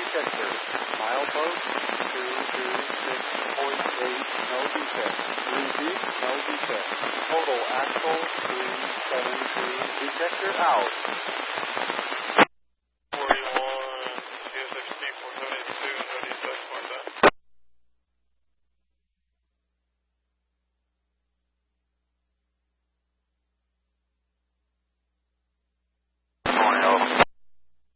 detector. Milepost 226.8, no defect. 3 deep, no defect. Total axle 373. Detector out.